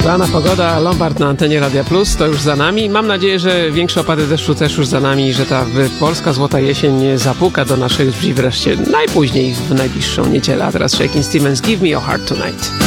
Szklana pogoda, Lombard na antenie Radia Plus to już za nami. Mam nadzieję, że większe opady deszczu też już za nami i że ta polska złota jesień zapuka do naszych drzwi wreszcie najpóźniej w najbliższą niedzielę. A teraz Shakin' Stevens, Give Me Your Heart Tonight.